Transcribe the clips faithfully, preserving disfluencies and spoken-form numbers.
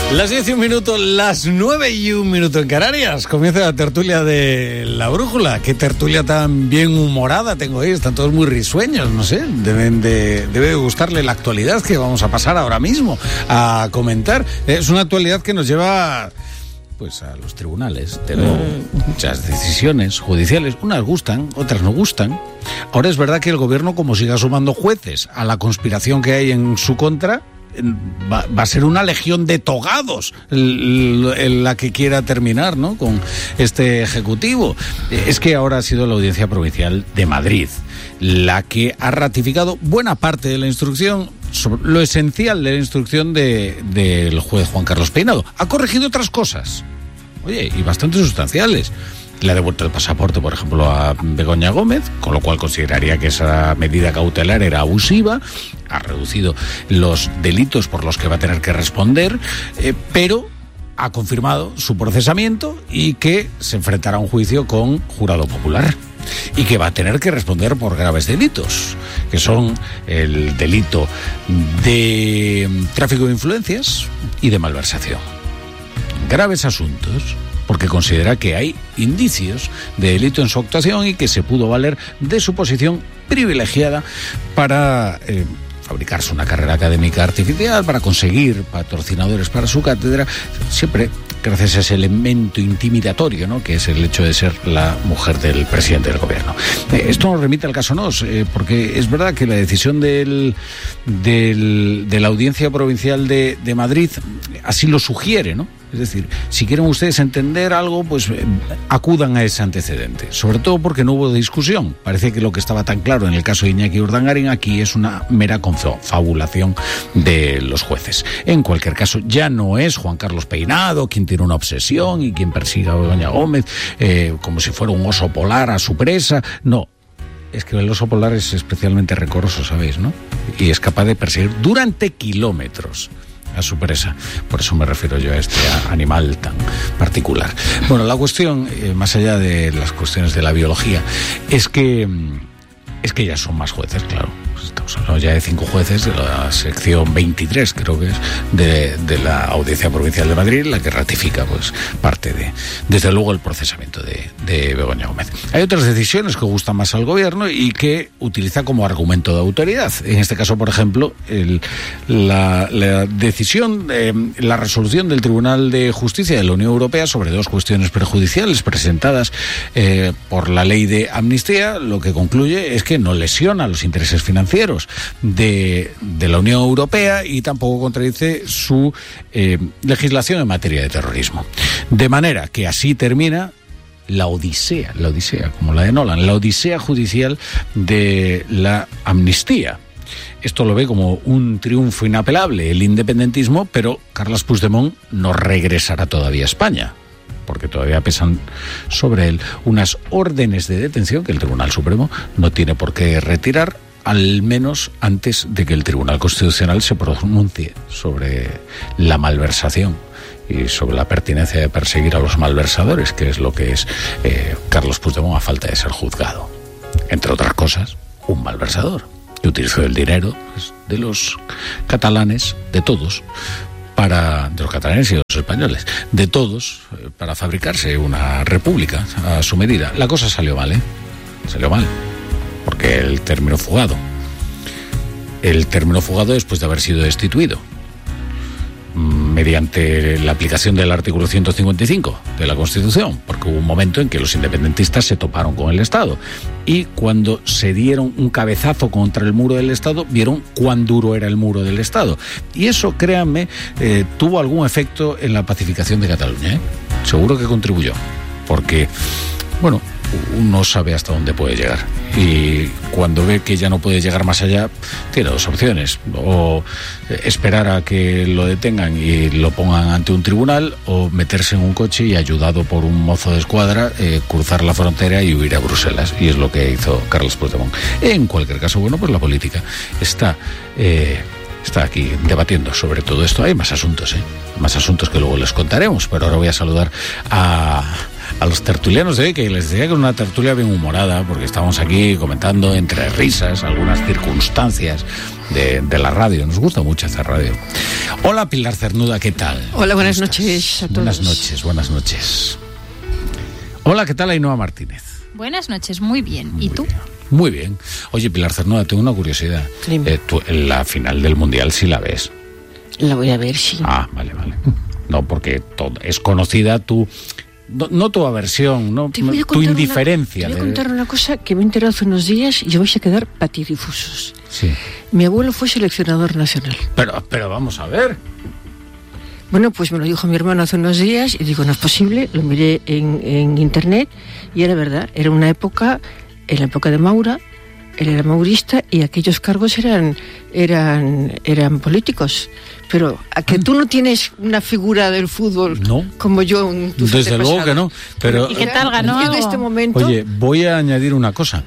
Las diez y un minuto, las nueve y un minuto en Canarias. Comienza la tertulia de La Brújula. Qué tertulia tan bien humorada tengo ahí. Están todos muy risueños, no sé. Deben de, debe de gustarle la actualidad que vamos a pasar ahora mismo a comentar. Es una actualidad que nos lleva pues a los tribunales. Tengo muchas decisiones judiciales. Unas gustan, otras no gustan. Ahora es verdad que el gobierno, como siga sumando jueces a la conspiración que hay en su contra, Va, va a ser una legión de togados la que quiera terminar, ¿no?, con este ejecutivo. Es que ahora ha sido la Audiencia Provincial de Madrid la que ha ratificado buena parte de la instrucción, sobre lo esencial de la instrucción de, del juez Juan Carlos Peinado. Ha corregido otras cosas, oye, y bastante sustanciales. Le ha devuelto el pasaporte, por ejemplo, a Begoña Gómez, con lo cual consideraría que esa medida cautelar era abusiva. Ha reducido los delitos por los que va a tener que responder, eh, pero ha confirmado su procesamiento y que se enfrentará a un juicio con jurado popular y que va a tener que responder por graves delitos, que son el delito de tráfico de influencias y de malversación. Graves asuntos, porque considera que hay indicios de delito en su actuación y que se pudo valer de su posición privilegiada para eh, fabricarse una carrera académica artificial, para conseguir patrocinadores para su cátedra, siempre gracias a ese elemento intimidatorio, ¿no?, que es el hecho de ser la mujer del presidente del gobierno. Eh, esto nos remite al caso Nos, eh, porque es verdad que la decisión del, del, de la Audiencia Provincial de, de Madrid así lo sugiere, ¿no? Es decir, si quieren ustedes entender algo, pues eh, acudan a ese antecedente. Sobre todo porque no hubo discusión. Parece que lo que estaba tan claro en el caso de Iñaki Urdangarin aquí es una mera confabulación de los jueces. En cualquier caso, ya no es Juan Carlos Peinado quien tiene una obsesión y quien persiga a Begoña Gómez eh, como si fuera un oso polar a su presa. No. Es que el oso polar es especialmente recoroso, ¿sabéis, no? Y es capaz de perseguir durante kilómetros a su presa. Por eso me refiero yo a este animal tan particular. Bueno, la cuestión, eh, más allá de las cuestiones de la biología, es que es que ya son más jueces, claro. Estamos hablando ya de cinco jueces de la sección veintitrés, creo que es, de, de la Audiencia Provincial de Madrid, la que ratifica pues parte de, desde luego, el procesamiento de, de Begoña Gómez. Hay otras decisiones que gustan más al gobierno y que utiliza como argumento de autoridad. En este caso, por ejemplo, el, la, la decisión, eh, la resolución del Tribunal de Justicia de la Unión Europea sobre dos cuestiones prejudiciales presentadas eh, por la ley de amnistía, lo que concluye es que no lesiona los intereses financieros De, de la Unión Europea y tampoco contradice su eh, legislación en materia de terrorismo. De manera que así termina la odisea, la odisea, como la de Nolan, la odisea judicial de la amnistía. Esto lo ve como un triunfo inapelable el independentismo, pero Carles Puigdemont no regresará todavía a España, porque todavía pesan sobre él unas órdenes de detención que el Tribunal Supremo no tiene por qué retirar, al menos antes de que el Tribunal Constitucional se pronuncie sobre la malversación y sobre la pertinencia de perseguir a los malversadores, que es lo que es eh, Carles Puigdemont a falta de ser juzgado. Entre otras cosas, un malversador que utilizó el dinero pues, de los catalanes, de todos, para de los catalanes y de los españoles, de todos, eh, para fabricarse una república a su medida. La cosa salió mal, ¿eh? Salió mal. Porque él terminó fugado. Él terminó fugado después de haber sido destituido mediante la aplicación del artículo ciento cincuenta y cinco de la Constitución, porque hubo un momento en que los independentistas se toparon con el Estado y cuando se dieron un cabezazo contra el muro del Estado, vieron cuán duro era el muro del Estado. Y eso, créanme, eh, tuvo algún efecto en la pacificación de Cataluña, ¿eh? Seguro que contribuyó, porque, bueno, uno sabe hasta dónde puede llegar y cuando ve que ya no puede llegar más allá, tiene dos opciones: o esperar a que lo detengan y lo pongan ante un tribunal, o meterse en un coche y, ayudado por un mozo de escuadra, eh, cruzar la frontera y huir a Bruselas, y es lo que hizo Carles Puigdemont. En cualquier caso, bueno, pues la política está eh, está aquí debatiendo sobre todo esto. Hay más asuntos, ¿eh? Más asuntos que luego les contaremos, pero ahora voy a saludar a a los tertulianos de hoy, que les decía que es una tertulia bien humorada, porque estamos aquí comentando entre risas algunas circunstancias de, de la radio. Nos gusta mucho hacer radio. Hola, Pilar Cernuda, ¿qué tal? Hola, buenas noches a todos. Buenas noches, buenas noches. Hola, ¿qué tal, Ainhoa Martínez? Buenas noches, muy bien. Muy ¿Y tú? Bien. Muy bien. Oye, Pilar Cernuda, tengo una curiosidad. Eh, tú, la final del Mundial, ¿sí la ves? La voy a ver, sí. Ah, vale, vale. No, porque todo, es conocida tu... No, no tu aversión, no, no tu indiferencia. Una, te voy a contar una cosa que me he enterado hace unos días y vais a quedar patidifusos. Sí. Mi abuelo fue seleccionador nacional. Pero, pero vamos a ver. Bueno, pues me lo dijo mi hermano hace unos días y digo, no es posible, lo miré en, en internet y era verdad, era una época, en la época de Maura, él era maurista y aquellos cargos eran, eran, eran políticos. Pero a que tú no tienes una figura del fútbol no. como yo en tus Desde luego que no. Pero, ¿y qué tal ganó? En este momento... Oye, voy a añadir una cosa.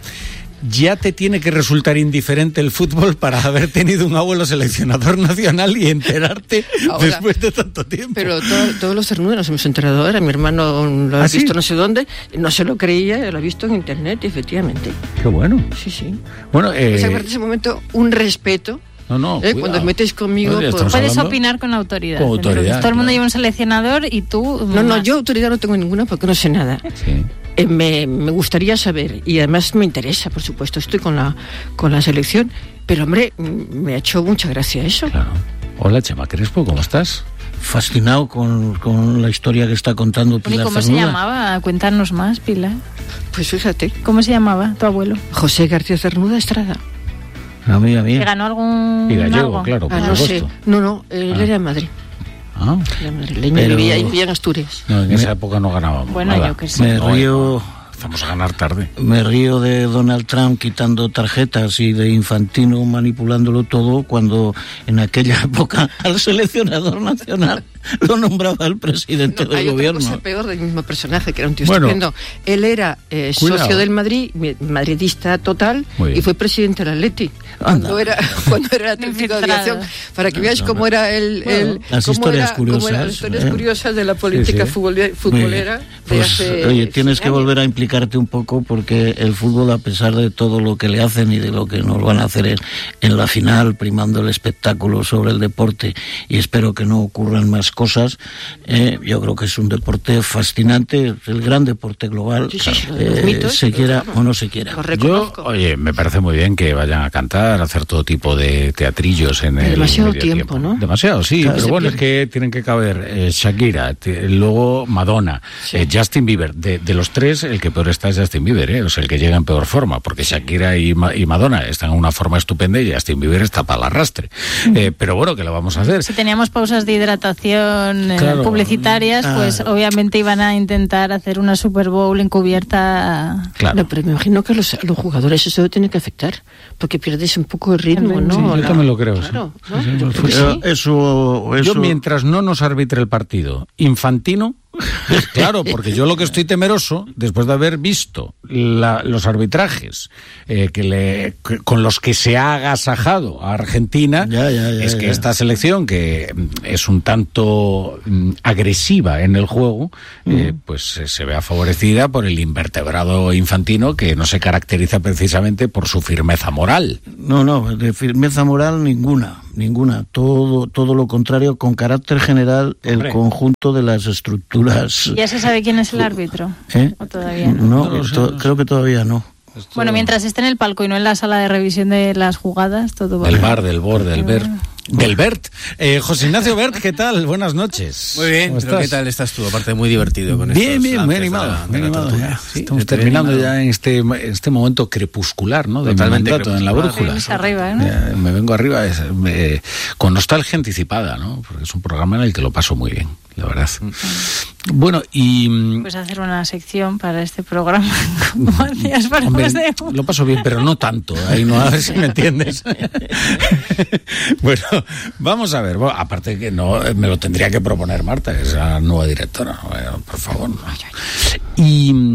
Ya te tiene que resultar indiferente el fútbol para haber tenido un abuelo seleccionador nacional y enterarte ahora, después de tanto tiempo. Pero todo, todos los cernudos nos hemos enterado ahora. Mi hermano lo ha ¿Ah, visto sí? no sé dónde, no se lo creía, lo ha visto en internet, efectivamente. Qué bueno. Sí, sí. Bueno, eh... pues a partir de ese momento, un respeto. No, no, ¿Eh? Cuando os metéis conmigo... Pues, puedes hablando... opinar con autoridad. Con autoridad. Todo el mundo claro. lleva un seleccionador y tú... No, no, yo autoridad no tengo ninguna porque no sé nada. Sí. Eh, me, me gustaría saber, y además me interesa, por supuesto, estoy con la, con la selección, pero hombre, me ha hecho mucha gracia eso. Claro. Hola, Chema Crespo, ¿cómo estás? Fascinado con, con la historia que está contando Pilar ¿Y cómo Cernuda. se llamaba? Cuéntanos más, Pilar. Pues fíjate. ¿Cómo se llamaba tu abuelo? José García Cernuda Estrada. Amiga mía. ¿Que ganó algún Y gallego, algo? claro, por ah, no supuesto. sé. No, no, él ah. era de Madrid. Ah. Era madrileño, Pero... vivía, vivía en Asturias. No, en me... esa época no ganábamos Bueno, nada. yo que sé. Me no, río... Vamos a ganar tarde. Me río de Donald Trump quitando tarjetas y de Infantino manipulándolo todo cuando en aquella época al seleccionador nacional lo nombraba el presidente no, del hay gobierno. Hay otra cosa peor del mismo personaje, que era un tío bueno, estupendo. Él era eh, socio del Madrid, madridista total, y fue presidente del Atleti. Cuando era, cuando era Atlético de Aviación. Para que veáis no, no, cómo era el... Bueno, el las cómo historias era, curiosas. Cómo eran las historias eh. curiosas de la política sí, sí. Futbol, futbolera. Pues, de hace oye, tienes que años. volver a implicarte un poco porque el fútbol, a pesar de todo lo que le hacen y de lo que nos van a hacer en, en la final, primando el espectáculo sobre el deporte, y espero que no ocurran más cosas, eh, yo creo que es un deporte fascinante, el gran deporte global, sí, sí, eh, mitos, se quiera claro. o no se quiera. Yo, oye, me parece muy bien que vayan a cantar, a hacer todo tipo de teatrillos en el demasiado medio tiempo, tiempo, ¿no? Demasiado, sí, claro, pero bueno, pierde. Es que tienen que caber eh, Shakira, t- luego Madonna, sí. eh, Justin Bieber. De, de los tres, el que peor está es Justin Bieber, ¿eh? O sea, el que llega en peor forma, porque Shakira y, Ma- y Madonna están en una forma estupenda y Justin Bieber está para el arrastre. Mm. Eh, pero bueno, ¿qué lo vamos a hacer? Si teníamos pausas de hidratación claro. eh, publicitarias, ah. pues obviamente iban a intentar hacer una Super Bowl encubierta. Claro. No, pero me imagino que a los, a los jugadores eso tiene que afectar, porque pierdes un poco el ritmo, ¿no? Sí, yo la... también lo creo. Claro, sí. ¿no? Sí, sí, yo pues, creo que sí. Eso, eso... Yo mientras no nos arbitre el partido Infantino, claro, porque yo lo que estoy temeroso, después de haber visto la, los arbitrajes eh, que le, que, con los que se ha agasajado a Argentina, ya, ya, ya, es que ya. esta selección, que es un tanto mm, agresiva en el juego, mm. eh, pues eh, se vea favorecida por el invertebrado Infantino, que no se caracteriza precisamente por su firmeza moral. No, no, de firmeza moral ninguna, ninguna. Todo, todo lo contrario, con carácter general, Hombre. el conjunto de las estructuras. ¿Ya se sabe quién es el árbitro? ¿Eh? ¿O todavía no? No, no sé, to- no sé. creo que todavía no. Esto... Bueno, mientras esté en el palco y no en la sala de revisión de las jugadas, todo va Del bien. bar, del bor, del Bert. Del Bert. Eh, José Ignacio Bert, ¿qué tal? Buenas noches. Muy bien, pero ¿qué tal estás tú? Aparte, muy divertido con Bien, estos bien, muy lances animado. de la- Muy de la animado tertulia. ya. Sí, Estamos estoy terminando animado. ya en este, este momento crepuscular, ¿no? De mi Totalmente mandato en la crepuscular. brújula. Vienes arriba, ¿no? Ya, me vengo arriba es, eh, con nostalgia anticipada, ¿no? Porque es un programa en el que lo paso muy bien, la verdad. Bueno, y... Pues hacer una sección para este programa, como hacías para Hombre, más de... lo paso bien, pero no tanto. Ahí no, a ver si me entiendes. Bueno, vamos a ver. Bueno, aparte que no, me lo tendría que proponer Marta, que es la nueva directora. Bueno, por favor. No. Y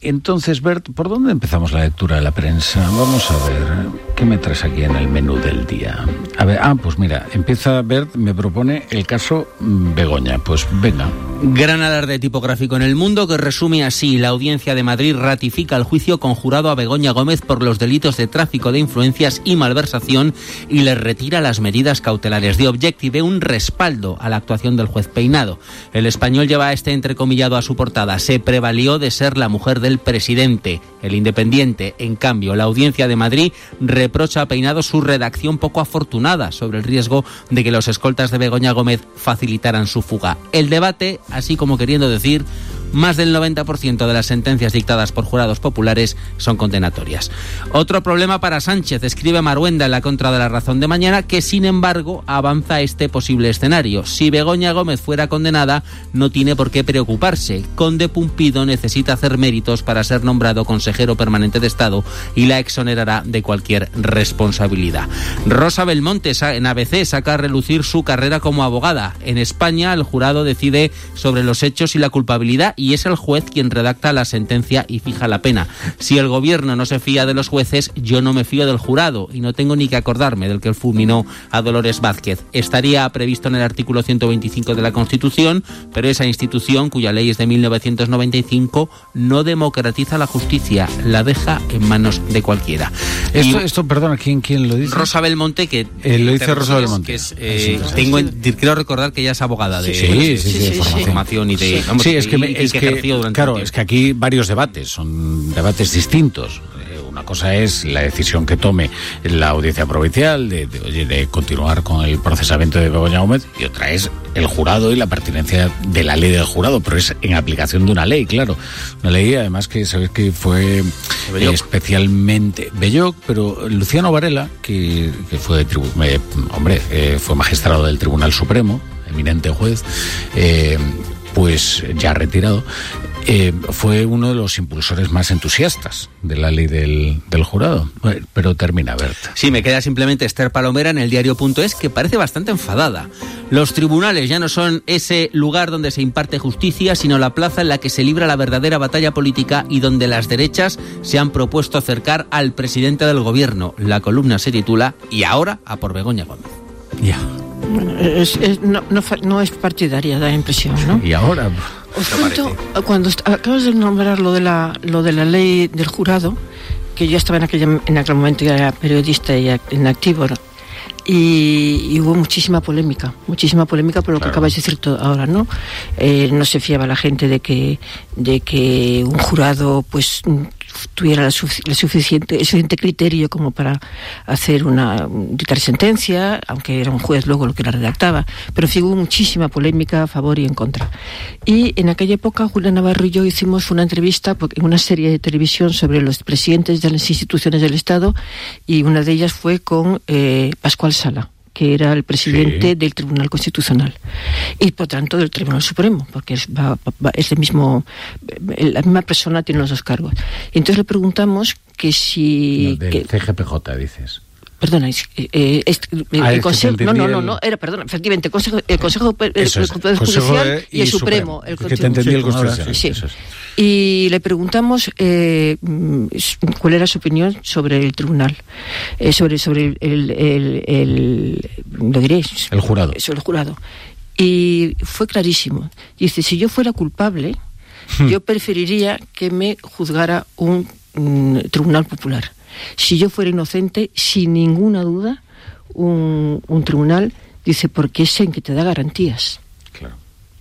entonces, Bert, ¿por dónde empezamos la lectura de la prensa? Vamos a ver, ¿qué me traes aquí en el menú del día? A ver, ah, pues mira, empieza Bert, me propone el caso Begoña. Pues venga. Gran alarde tipográfico en El Mundo que resume así: la Audiencia de Madrid ratifica el juicio conjurado a Begoña Gómez por los delitos de tráfico de influencias y malversación y le retira las medidas cautelares. The Objective, un respaldo a la actuación del juez Peinado. El Español lleva este entrecomillado a su portada: se prevalió de ser la mujer del presidente. El Independiente, en cambio, la Audiencia de Madrid reprocha a Peinado su redacción poco afortunada sobre el riesgo de que los escoltas de Begoña Gómez facilitaran su fuga. El debate, así como queriendo decir, más del noventa por ciento de las sentencias dictadas por jurados populares son condenatorias. Otro problema para Sánchez, escribe Maruenda en la Contra de la Razón de mañana, que sin embargo avanza este posible escenario. Si Begoña Gómez fuera condenada, no tiene por qué preocuparse. Conde Pumpido necesita hacer méritos para ser nombrado consejero permanente de Estado y la exonerará de cualquier responsabilidad. Rosa Belmonte en A B C saca a relucir su carrera como abogada. En España, el jurado decide sobre los hechos y la culpabilidad y es el juez quien redacta la sentencia y fija la pena. Si el gobierno no se fía de los jueces, yo no me fío del jurado y no tengo ni que acordarme del que fulminó a Dolores Vázquez. Estaría previsto en el artículo ciento veinticinco de la Constitución, pero esa institución, cuya ley es de mil novecientos noventa y cinco, no democratiza la justicia, la deja en manos de cualquiera. Esto, y, esto perdona, ¿quién, quién lo dice? Rosa Belmonte, que eh, lo dice Rosa Belmonte. Que es, eh, sí, tengo en, quiero recordar que ella es abogada de, sí, de, sí, sí, de, de sí, formación sí. y de... Sí, vamos, sí es que, me, y, es y que, que claro, es que aquí varios debates, son debates distintos. Una cosa es la decisión que tome la audiencia provincial de, de, oye, de continuar con el procesamiento de Begoña Gómez, y otra es el jurado y la pertinencia de la ley del jurado, pero es en aplicación de una ley, claro. Una ley, además, que sabes que fue eh, especialmente Belloc, pero Luciano Varela, que, que fue de tribu, eh, hombre, eh, fue magistrado del Tribunal Supremo, eminente juez, eh, pues ya retirado, eh, fue uno de los impulsores más entusiastas de la ley del, del jurado. Pero termina, Berta. Sí, me queda simplemente Esther Palomera en el diario punto es, que parece bastante enfadada. Los tribunales ya no son ese lugar donde se imparte justicia, sino la plaza en la que se libra la verdadera batalla política y donde las derechas se han propuesto acercar al presidente del gobierno. La columna se titula "Y ahora a por Begoña Gómez". Ya. Bueno, es, es, no, no, no es partidaria, da impresión, ¿no? Y ahora... Os cuento, cuando acabas de nombrar lo de la lo de la ley del jurado, que yo estaba en aquel, en aquel momento, ya era periodista y en activo, ¿no? Y, y hubo muchísima polémica, muchísima polémica por lo claro. que acabas de decir todo ahora, ¿no? Eh, no se fiaba la gente de que de que un jurado pues tuviera la, sufic- la suficiente, el suficiente criterio como para hacer una dictar sentencia, aunque era un juez luego lo que la redactaba, pero sí hubo muchísima polémica a favor y en contra. Y en aquella época Julia Navarro y yo hicimos una entrevista en una serie de televisión sobre los presidentes de las instituciones del Estado, y una de ellas fue con eh, Pascual Sala, que era el presidente sí. del Tribunal Constitucional y por tanto del Tribunal Supremo, porque es, va, va, es el mismo, la misma persona tiene los dos cargos. Y entonces le preguntamos que si... No, del que, C G P J, dices. Perdona, es, eh, es, ah, el Consejo, no, no, no, no, era, perdona, efectivamente, el Consejo, el Consejo, el, el, el Poder Judicial y, y el Supremo. Supremo. El que te entendí el Constitucional. Sí. Eso es. Y le preguntamos eh, cuál era su opinión sobre el tribunal, eh, sobre sobre el, el, el, el lo diré, el jurado. Sobre el jurado. Y fue clarísimo. Dice, si yo fuera culpable, hmm. yo preferiría que me juzgara un, un tribunal popular. Si yo fuera inocente, sin ninguna duda, un, un tribunal, dice, porque es en que te da garantías. Claro.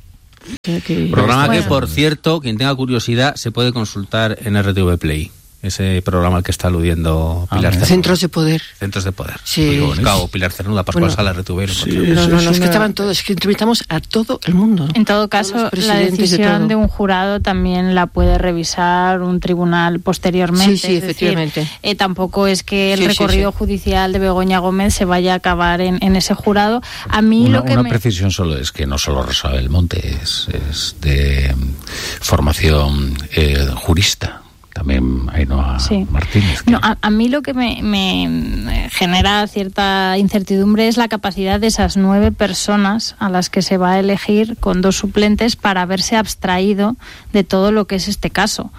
Que, programa bueno. que, por cierto, quien tenga curiosidad, se puede consultar en R T V Play. Ese programa al que está aludiendo Pilar ah, Cernuda. Centros de poder. Centros de poder. Sí. Buscado Pilar Cernuda, Pascual bueno, Sala, R T V. Sí, no, no, no, es que estaban todos, es que entrevistamos a todo el mundo. En todo caso, la decisión de, de un jurado también la puede revisar un tribunal posteriormente. Sí, sí, es efectivamente. Decir, eh, tampoco es que el sí, recorrido sí, sí. judicial de Begoña Gómez se vaya a acabar en, en ese jurado. A mí una, lo que Una me... precisión solo es que no solo Rosa Belmonte es, es de formación eh, jurista. También Ainhoa sí. Martínez. No, a, a mí lo que me, me genera cierta incertidumbre es la capacidad de esas nueve personas a las que se va a elegir con dos suplentes para haberse abstraído de todo lo que es este caso.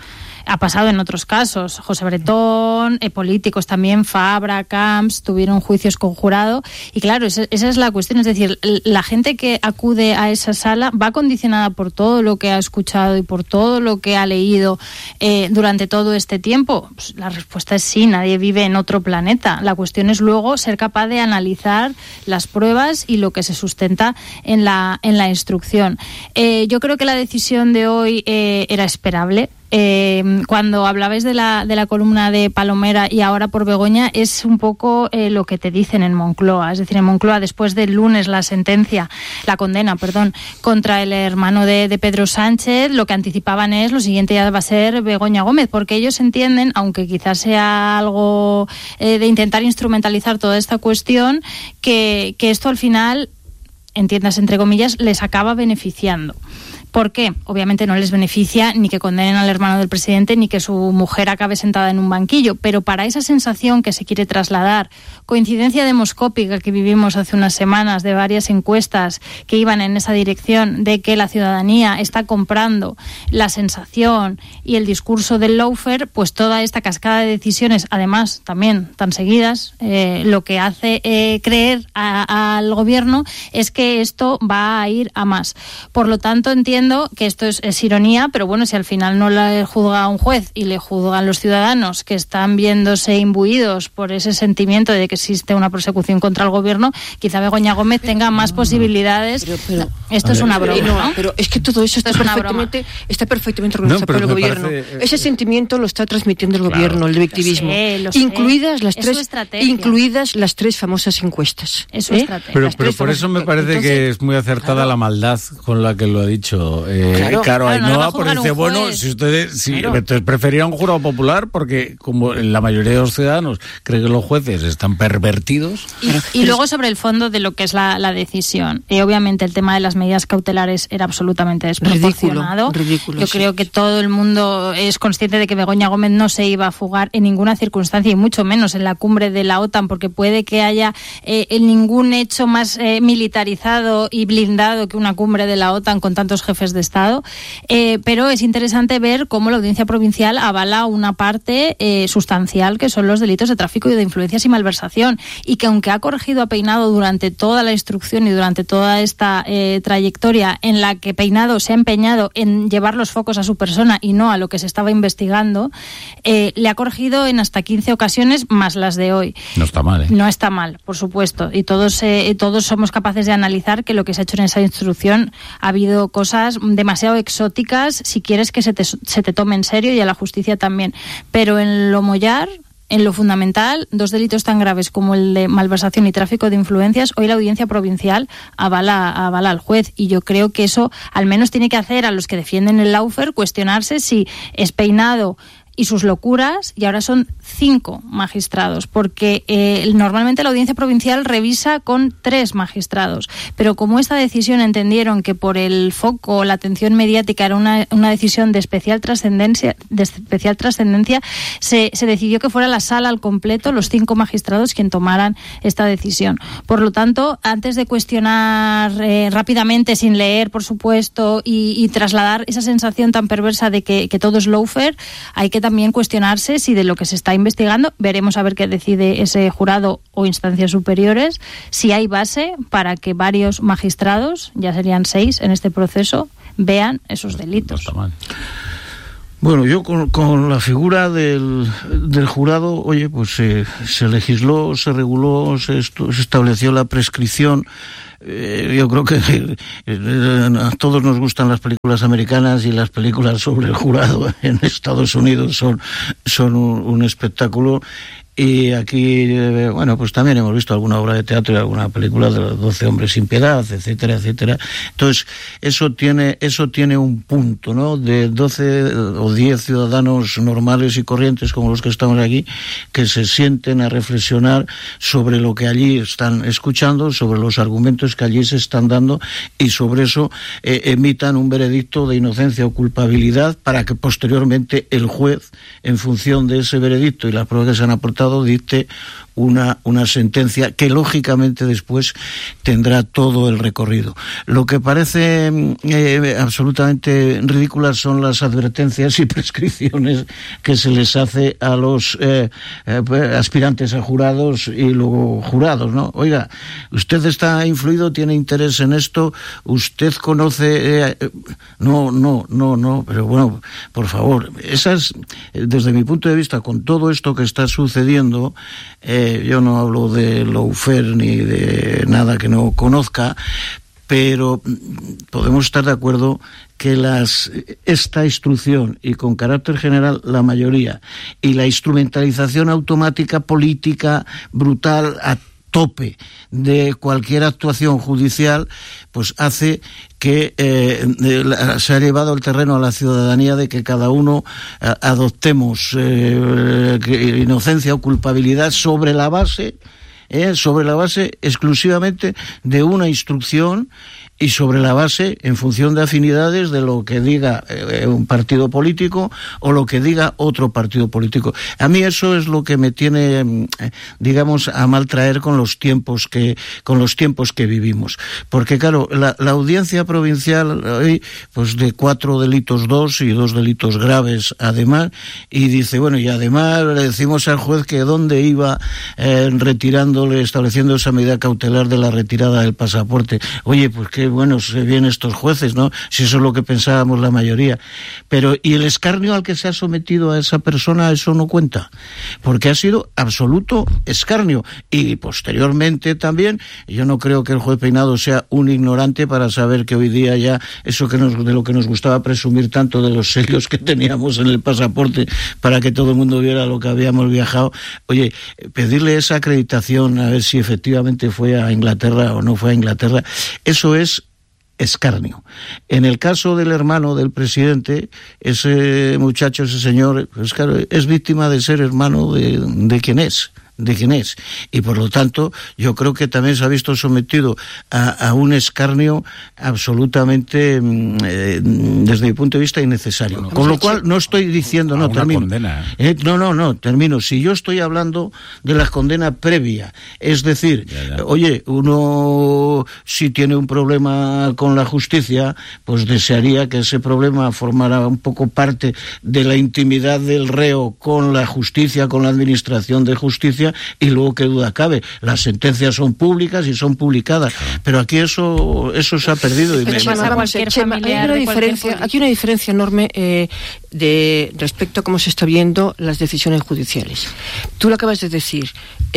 Ha pasado en otros casos. José Bretón, eh, políticos también, Fabra, Camps, tuvieron juicios con jurado. Y claro, esa, esa es la cuestión. Es decir, la gente que acude a esa sala va condicionada por todo lo que ha escuchado y por todo lo que ha leído eh, durante todo este tiempo. Pues la respuesta es sí, nadie vive en otro planeta. La cuestión es luego ser capaz de analizar las pruebas y lo que se sustenta en la, en la instrucción. Eh, yo creo que la decisión de hoy eh, era esperable. Eh, cuando hablabais de la, de la columna de Palomera y ahora por Begoña, es un poco eh, lo que te dicen en Moncloa. Es decir, en Moncloa, después del lunes la sentencia, la condena, perdón, contra el hermano de, de Pedro Sánchez, lo que anticipaban es lo siguiente ya va a ser Begoña Gómez, porque ellos entienden, aunque quizás sea algo eh, de intentar instrumentalizar toda esta cuestión, que, que esto al final, entiendas entre comillas, les acaba beneficiando. ¿Por qué? Obviamente no les beneficia ni que condenen al hermano del presidente ni que su mujer acabe sentada en un banquillo, pero para esa sensación que se quiere trasladar, coincidencia demoscópica que vivimos hace unas semanas de varias encuestas que iban en esa dirección de que la ciudadanía está comprando la sensación y el discurso del lawfare, pues toda esta cascada de decisiones, además también tan seguidas, eh, lo que hace eh, creer a, al gobierno es que esto va a ir a más. Por lo tanto, entiendo que esto es, es ironía, pero bueno, si al final no le juzga un juez y le juzgan los ciudadanos que están viéndose imbuidos por ese sentimiento de que existe una persecución contra el gobierno, quizá Begoña Gómez tenga más no, posibilidades. Pero, pero, esto es ver, una broma, ¿no? Pero es que todo eso está perfectamente, está perfectamente organizado no, por el gobierno. Parece, ese sentimiento lo está transmitiendo el claro, gobierno, el victimismo. Lo sé, lo sé. Incluidas las es tres, incluidas las tres famosas encuestas. Es su ¿eh? estrategia. Pero, pero por eso me parece Entonces, que es muy acertada claro. la maldad con la que lo ha dicho. Eh, claro, claro, claro, no, porque dice, bueno, si ustedes si, claro. entonces preferían un jurado popular porque como la mayoría de los ciudadanos creen que los jueces están pervertidos. Y, claro. y luego sobre el fondo de lo que es la, la decisión. Eh, obviamente el tema de las medidas cautelares era absolutamente desproporcionado. Ridículo, ridículo, Yo sí. creo que todo el mundo es consciente de que Begoña Gómez no se iba a fugar en ninguna circunstancia y mucho menos en la cumbre de la OTAN, porque puede que haya eh, en ningún hecho más eh, militarizado y blindado que una cumbre de la OTAN con tantos jefes de Estado, eh, pero es interesante ver cómo la Audiencia Provincial avala una parte eh, sustancial que son los delitos de tráfico y de influencias y malversación, y que aunque ha corregido a Peinado durante toda la instrucción y durante toda esta eh, trayectoria en la que Peinado se ha empeñado en llevar los focos a su persona y no a lo que se estaba investigando, eh, le ha corregido en hasta quince ocasiones más las de hoy. No está mal, ¿eh? No está mal, por supuesto, y todos, eh, todos somos capaces de analizar que lo que se ha hecho en esa instrucción ha habido cosas demasiado exóticas si quieres que se te, se te tome en serio, y a la justicia también. Pero en lo mollar, en lo fundamental, dos delitos tan graves como el de malversación y tráfico de influencias, hoy la Audiencia Provincial avala, avala al juez, y yo creo que eso al menos tiene que hacer a los que defienden el lawfare cuestionarse si es Peinado y sus locuras, y ahora son cinco magistrados, porque eh, normalmente la Audiencia Provincial revisa con tres magistrados, pero como esta decisión entendieron que por el foco, la atención mediática era una, una decisión de especial trascendencia, de especial trascendencia, se, se decidió que fuera la sala al completo, los cinco magistrados, quien tomaran esta decisión. Por lo tanto, antes de cuestionar eh, rápidamente, sin leer, por supuesto, y, y trasladar esa sensación tan perversa de que, que todo es lawfare, hay que también cuestionarse si de lo que se está investigando, veremos a ver qué decide ese jurado o instancias superiores, si hay base para que varios magistrados, ya serían seis en este proceso, vean esos delitos. No está mal. Bueno, yo con, con la figura del, del jurado, oye, pues eh, se legisló, se reguló, se, estu- se estableció la prescripción. Eh, yo creo que eh, a todos nos gustan las películas americanas, y las películas sobre el jurado en Estados Unidos son, son un, un espectáculo. Y aquí, eh, bueno, pues también hemos visto alguna obra de teatro y alguna película de los doce hombres sin piedad, etcétera, etcétera. Entonces, eso tiene, eso tiene un punto, ¿no? De doce o diez ciudadanos normales y corrientes como los que estamos aquí, que se sienten a reflexionar sobre lo que allí están escuchando, sobre los argumentos que allí se están dando, y sobre eso eh, emitan un veredicto de inocencia o culpabilidad, para que posteriormente el juez, en función de ese veredicto y las pruebas que se han aportado, dicte una, una sentencia que lógicamente después tendrá todo el recorrido. Lo que parece eh, absolutamente ridículas son las advertencias y prescripciones que se les hace a los eh, eh, aspirantes a jurados y luego jurados, ¿no? Oiga, usted está influido, tiene interés en esto, usted conoce... Eh, no, no, no, no, pero bueno, por favor, esas, desde mi punto de vista, con todo esto que está sucediendo, eh, yo no hablo de lawfare ni de nada que no conozca, pero podemos estar de acuerdo que las, esta instrucción, y con carácter general la mayoría, y la instrumentalización automática política brutal a tope de cualquier actuación judicial, pues hace que eh, se ha llevado el terreno a la ciudadanía de que cada uno eh, adoptemos eh, inocencia o culpabilidad sobre la base, eh, sobre la base exclusivamente de una instrucción y sobre la base, en función de afinidades, de lo que diga eh, un partido político o lo que diga otro partido político. A mí eso es lo que me tiene, eh, digamos, a mal traer con los tiempos que con los tiempos que vivimos. Porque, claro, la, la audiencia provincial hoy, pues de cuatro delitos dos y dos delitos graves, además, y dice, bueno, y además le decimos al juez que dónde iba eh, retirándole, estableciendo esa medida cautelar de la retirada del pasaporte. Oye, pues qué bueno se vienen estos jueces, ¿no? Si eso es lo que pensábamos la mayoría. Pero, ¿y el escarnio al que se ha sometido a esa persona? Eso no cuenta. Porque ha sido absoluto escarnio. Y posteriormente también, yo no creo que el juez Peinado sea un ignorante para saber que hoy día ya eso que nos, de lo que nos gustaba presumir tanto de los sellos que teníamos en el pasaporte para que todo el mundo viera lo que habíamos viajado. Oye, pedirle esa acreditación a ver si efectivamente fue a Inglaterra o no fue a Inglaterra, eso es escarnio. En el caso del hermano del presidente, ese muchacho, ese señor, pues claro, es víctima de ser hermano de, de quien es. de quién es, y por lo tanto yo creo que también se ha visto sometido a, a un escarnio absolutamente eh, desde mi punto de vista innecesario, bueno, con lo cual no estoy diciendo, no, termino condena, ¿eh? Eh, no, no, no, termino, si yo estoy hablando de la condena previa, es decir, ya, ya. Oye, uno si tiene un problema con la justicia, pues desearía que ese problema formara un poco parte de la intimidad del reo con la justicia, con la administración de justicia, y luego qué duda cabe, las sentencias son públicas y son publicadas, pero aquí eso eso se ha perdido. Y pero me... pasa a cualquier Chema, familiar hay una de diferencia, cualquier... aquí hay una diferencia enorme eh, de respecto a cómo se está viendo las decisiones judiciales. Tú lo acabas de decir,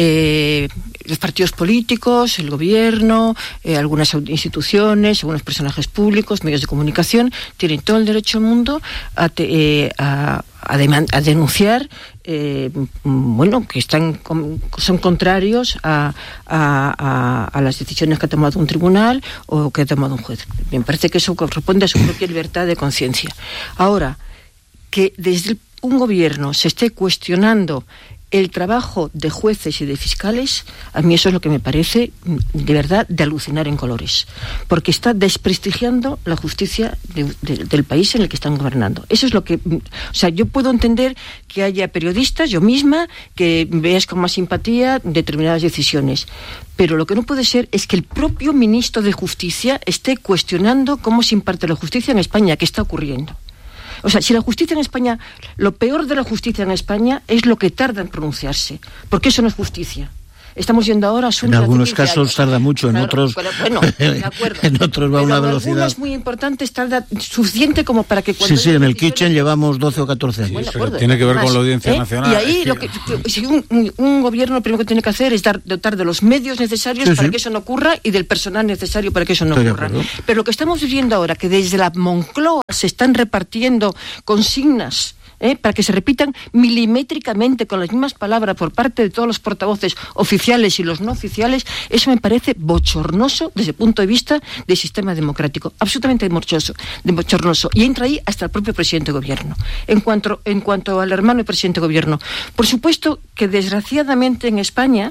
eh, los partidos políticos, el gobierno, eh, algunas instituciones, algunos personajes públicos, medios de comunicación, tienen todo el derecho del mundo a, te, eh, a A, demand- a denunciar eh, bueno, que están son contrarios a, a, a, a las decisiones que ha tomado un tribunal o que ha tomado un juez. Me parece que eso corresponde a su propia libertad de conciencia. Ahora, que desde el, un gobierno se esté cuestionando el trabajo de jueces y de fiscales, a mí eso es lo que me parece de verdad de alucinar en colores, porque está desprestigiando la justicia de, de, del país en el que están gobernando. Eso es lo que, o sea, yo puedo entender que haya periodistas, yo misma, que veas con más simpatía determinadas decisiones, pero lo que no puede ser es que el propio ministro de Justicia esté cuestionando cómo se imparte la justicia en España, ¿qué está ocurriendo? O sea, si la justicia en España, lo peor de la justicia en España es lo que tarda en pronunciarse, porque eso no es justicia. Estamos yendo ahora a asuntos. En algunos casos años. tarda mucho, en claro, otros bueno, de acuerdo. En otros va a una velocidad. En algunos muy importantes tarda suficiente como para que cuando sí, sí, en el Kitchen llevamos doce o catorce años. Sí, pero tiene que ver con la Audiencia ¿eh? Nacional. Y ahí lo que, si un, un, un gobierno lo primero que tiene que hacer es dar, dotar de los medios necesarios sí, para sí. que eso no ocurra y del personal necesario para que eso no Estoy ocurra. Pero lo que estamos viviendo ahora, que desde la Moncloa se están repartiendo consignas ¿Eh? para que se repitan milimétricamente con las mismas palabras por parte de todos los portavoces oficiales y los no oficiales, eso me parece bochornoso desde el punto de vista del sistema democrático, absolutamente bochornoso, de bochornoso. Y entra ahí hasta el propio presidente de gobierno. En cuanto, en cuanto al hermano del presidente de gobierno, por supuesto que desgraciadamente en España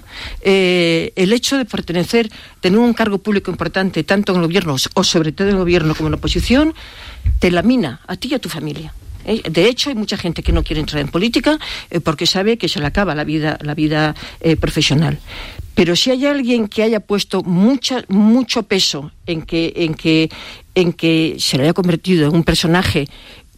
eh, el hecho de pertenecer, tener un cargo público importante tanto en el gobierno o sobre todo en el gobierno como en la oposición, te lamina a ti y a tu familia. ¿eh? De hecho, hay mucha gente que no quiere entrar en política eh, porque sabe que se le acaba la vida, la vida eh, profesional. Pero si hay alguien que haya puesto mucha, mucho peso en que, en que, en que se le haya convertido en un personaje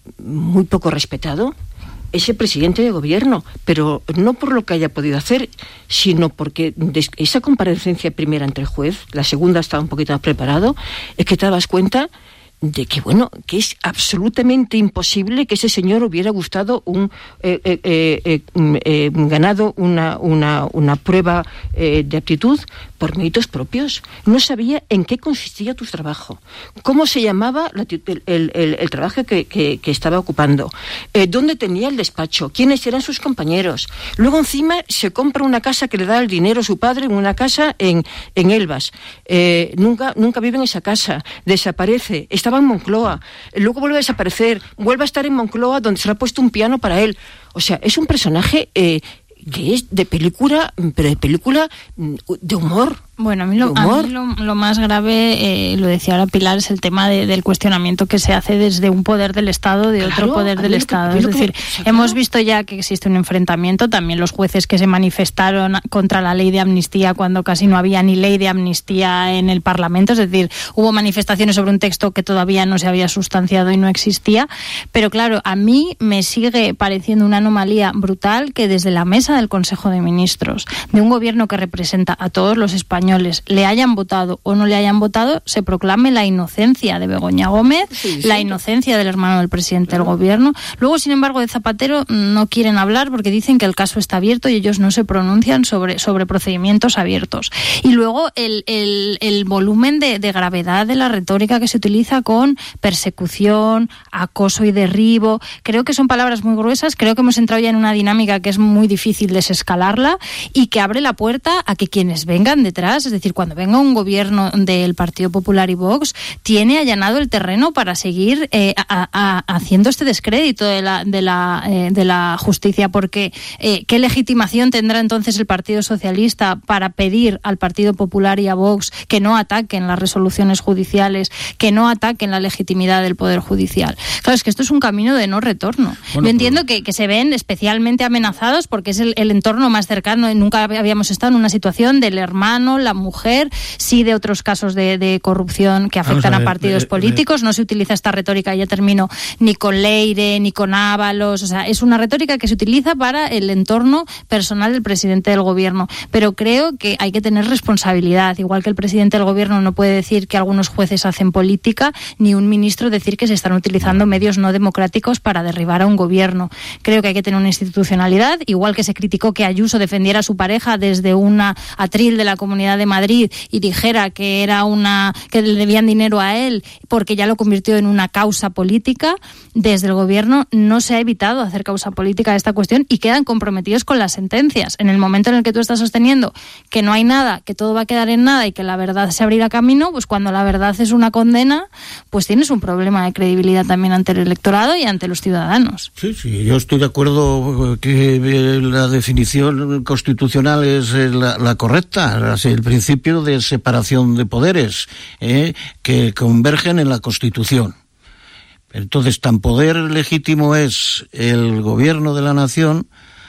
muy poco respetado, es el presidente de gobierno, pero no por lo que haya podido hacer, sino porque esa comparecencia primera ante el juez, la segunda estaba un poquito más preparado, es que te das cuenta de que, bueno, que es absolutamente imposible que ese señor hubiera gustado un eh, eh, eh, eh, ganado una, una, una prueba eh, de aptitud por méritos propios. No sabía en qué consistía tu trabajo, cómo se llamaba la, el, el, el, el trabajo que, que, que estaba ocupando, eh, dónde tenía el despacho, quiénes eran sus compañeros. Luego encima se compra una casa que le da el dinero a su padre, en una casa en, en Elvas. Eh, nunca, nunca vive en esa casa, desaparece, está estaba en Moncloa, luego vuelve a desaparecer, vuelve a estar en Moncloa donde se le ha puesto un piano para él. O sea, es un personaje eh, que es de película, pero de película de humor. Bueno, a mí lo, a mí lo, lo más grave, eh, lo decía ahora Pilar, es el tema de, del cuestionamiento que se hace desde un poder del Estado, de claro, otro poder del Estado. Que, es decir, que, o sea, hemos claro. visto ya que existe un enfrentamiento, también los jueces que se manifestaron contra la ley de amnistía cuando casi no había ni ley de amnistía en el Parlamento, es decir, hubo manifestaciones sobre un texto que todavía no se había sustanciado y no existía, pero claro, a mí me sigue pareciendo una anomalía brutal que desde la mesa del Consejo de Ministros, de un gobierno que representa a todos los españoles, le hayan votado o no le hayan votado, se proclame la inocencia de Begoña Gómez, sí, sí. la inocencia del hermano del presidente claro. del gobierno. Luego, sin embargo, de Zapatero no quieren hablar porque dicen que el caso está abierto y ellos no se pronuncian sobre, sobre procedimientos abiertos. Y luego el, el, el volumen de, de gravedad de la retórica que se utiliza con persecución, acoso y derribo. Creo que son palabras muy gruesas, creo que hemos entrado ya en una dinámica que es muy difícil desescalarla y que abre la puerta a que quienes vengan detrás, es decir, cuando venga un gobierno del Partido Popular y Vox, tiene allanado el terreno para seguir eh, a, a, haciendo este descrédito de la, de la, eh, de la justicia, porque eh, ¿qué legitimación tendrá entonces el Partido Socialista para pedir al Partido Popular y a Vox que no ataquen las resoluciones judiciales, que no ataquen la legitimidad del Poder Judicial? Claro, es que esto es un camino de no retorno. Bueno, Yo entiendo pero... que, que se ven especialmente amenazados porque es el, el entorno más cercano, nunca habíamos estado en una situación del hermano, la mujer, sí de otros casos de, de corrupción que afectan a, ver, a partidos eh, políticos, eh, no se utiliza esta retórica, ya termino, ni con Leire, ni con Ábalos, o sea, es una retórica que se utiliza para el entorno personal del presidente del gobierno, pero creo que hay que tener responsabilidad, igual que el presidente del gobierno no puede decir que algunos jueces hacen política, ni un ministro decir que se están utilizando medios no democráticos para derribar a un gobierno. Creo que hay que tener una institucionalidad, igual que se criticó que Ayuso defendiera a su pareja desde una atril de la Comunidad de Madrid y dijera que era una que le debían dinero a él porque ya lo convirtió en una causa política. Desde el gobierno no se ha evitado hacer causa política de esta cuestión y quedan comprometidos con las sentencias. En el momento en el que tú estás sosteniendo que no hay nada, que todo va a quedar en nada y que la verdad se abrirá camino, pues cuando la verdad es una condena, pues tienes un problema de credibilidad también ante el electorado y ante los ciudadanos. Sí, sí, yo estoy de acuerdo que la definición constitucional es la, la correcta, el principio de separación de poderes eh, que convergen en la Constitución. Entonces, tan poder legítimo es el gobierno de la nación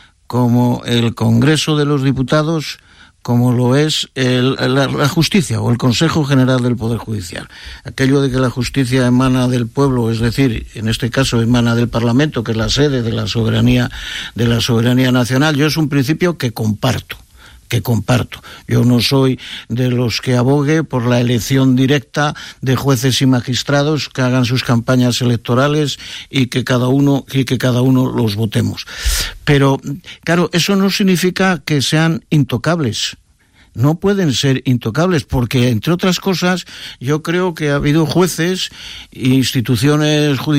como el Congreso de los Diputados, como lo es el, la, la justicia o el Consejo General del Poder Judicial. Aquello de que la justicia emana del pueblo, es decir, en este caso emana del Parlamento, que es la sede de la soberanía, de la soberanía nacional, yo es un principio que comparto. que comparto. Yo no soy de los que abogue por la elección directa de jueces y magistrados que hagan sus campañas electorales y que cada uno y que cada uno los votemos. Pero claro, eso no significa que sean intocables. No pueden ser intocables porque, entre otras cosas, yo creo que ha habido jueces e instituciones judiciales